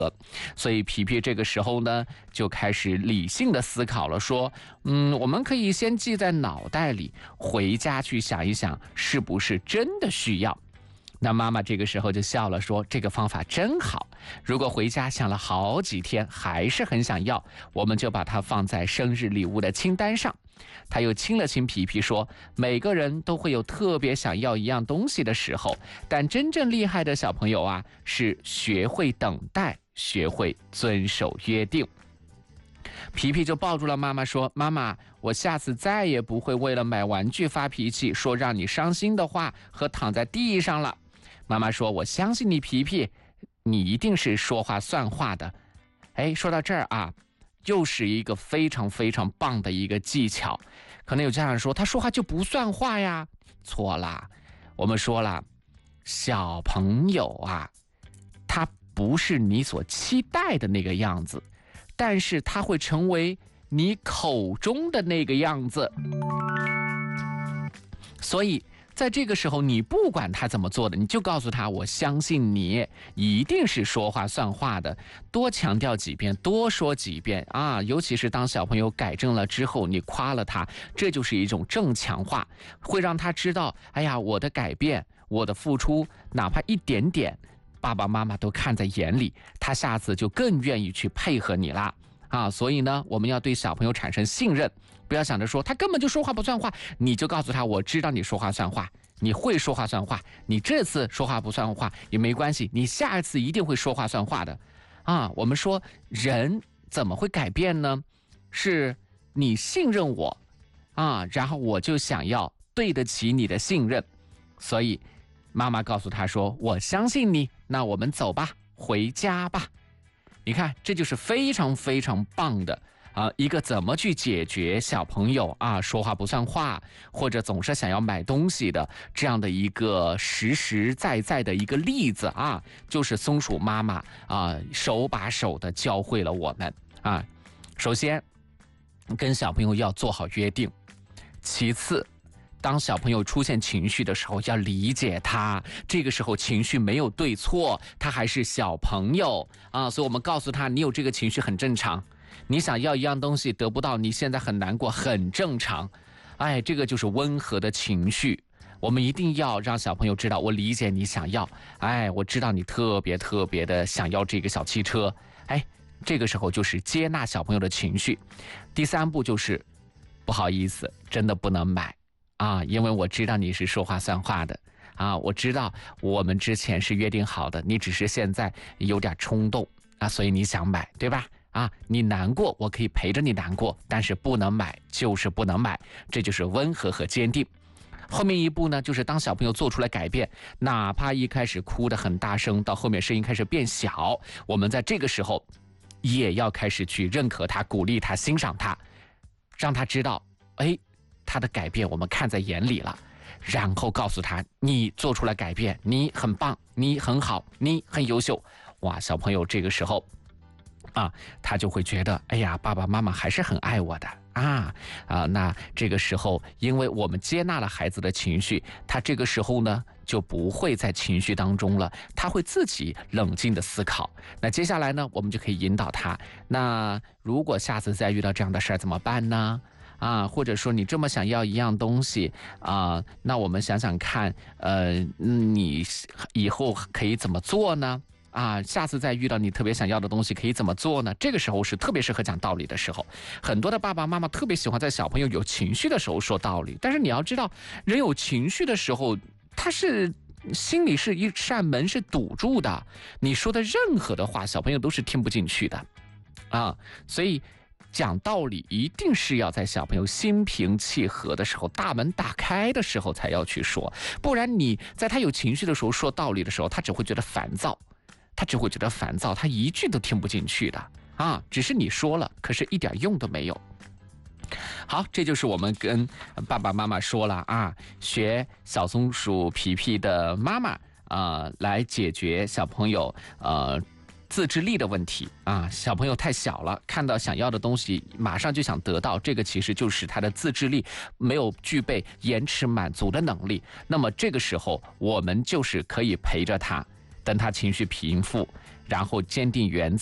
所以皮皮这个时候呢，就开始理性的思考了，说，我们可以先记在脑袋里，回家去想一想，是不是真的需要。那妈妈这个时候就笑了，说，这个方法真好，如果回家想了好几天还是很想要，我们就把它放在生日礼物的清单上。他又亲了亲皮皮，说，每个人都会有特别想要一样东西的时候，但真正厉害的小朋友啊，是学会等待，学会遵守约定。皮皮就抱住了妈妈，说，妈妈，我下次再也不会为了买玩具发脾气，说让你伤心的话和躺在地上了。妈妈说，我相信你，皮皮，你一定是说话算话的。说到这儿啊，又是一个非常非常棒的一个技巧。可能有家长说，他说话就不算话呀。错啦，我们说了，小朋友啊，他不是你所期待的那个样子，但是他会成为你口中的那个样子。所以在这个时候，你不管他怎么做的，你就告诉他，我相信你一定是说话算话的。多强调几遍，多说几遍啊！尤其是当小朋友改正了之后，你夸了他，这就是一种正强化，会让他知道，哎呀，我的改变，我的付出，哪怕一点点，爸爸妈妈都看在眼里，他下次就更愿意去配合你啦。所以呢，我们要对小朋友产生信任，不要想着说他根本就说话不算话，你就告诉他，我知道你说话算话，你会说话算话，你这次说话不算话也没关系，你下一次一定会说话算话的。我们说人怎么会改变呢？是你信任我然后我就想要对得起你的信任。所以妈妈告诉他说，我相信你，那我们走吧，回家吧。你看，这就是非常非常棒的一个怎么去解决小朋友说话不算话，或者总是想要买东西的这样的一个实实在在的一个例子就是松鼠妈妈手把手的教会了我们首先跟小朋友要做好约定，其次当小朋友出现情绪的时候，要理解他，这个时候情绪没有对错，他还是小朋友所以我们告诉他，你有这个情绪很正常，你想要一样东西得不到，你现在很难过，很正常。这个就是温和的情绪。我们一定要让小朋友知道，我理解你想要，我知道你特别特别的想要这个小汽车，这个时候就是接纳小朋友的情绪。第三步就是不好意思，真的不能买因为我知道你是说话算话的我知道我们之前是约定好的，你只是现在有点冲动所以你想买，对吧？你难过，我可以陪着你难过，但是不能买就是不能买，这就是温和和坚定。后面一步呢，就是当小朋友做出来改变，哪怕一开始哭得很大声，到后面声音开始变小，我们在这个时候也要开始去认可他，鼓励他，欣赏他，让他知道他的改变我们看在眼里了，然后告诉他，你做出了改变，你很棒，你很好，你很优秀。哇，小朋友这个时候他就会觉得，哎呀，爸爸妈妈还是很爱我的那这个时候因为我们接纳了孩子的情绪，他这个时候呢就不会在情绪当中了，他会自己冷静的思考。那接下来呢，我们就可以引导他，那如果下次再遇到这样的事儿怎么办呢？或者说你这么想要一样东西那我们想想看你以后可以怎么做呢？下次再遇到你特别想要的东西可以怎么做呢？这个时候是特别适合讲道理的时候。很多的爸爸妈妈特别喜欢在小朋友有情绪的时候说道理，但是你要知道，人有情绪的时候，他是心里是一扇门是堵住的，你说的任何的话，小朋友都是听不进去的所以讲道理一定是要在小朋友心平气和的时候，大门打开的时候才要去说，不然你在他有情绪的时候说道理的时候，他只会觉得烦躁，他一句都听不进去的只是你说了，可是一点用都没有。好，这就是我们跟爸爸妈妈说了学小松鼠皮皮的妈妈来解决小朋友自制力的问题小朋友太小了，看到想要的东西马上就想得到，这个其实就是他的自制力没有具备延迟满足的能力。那么这个时候我们就是可以陪着他，等他情绪平复， 然后坚定原则。